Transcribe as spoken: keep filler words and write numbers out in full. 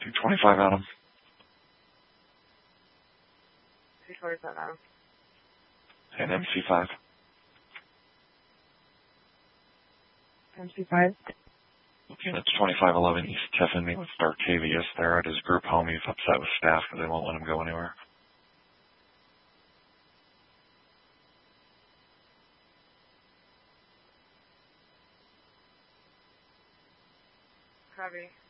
twenty-five Adam. two twenty-five Adam. And M C five. M C five. Units twenty-five eleven East Tiffany with Dartavius there at his group home. He's upset with staff because they won't let him go anywhere. Copy.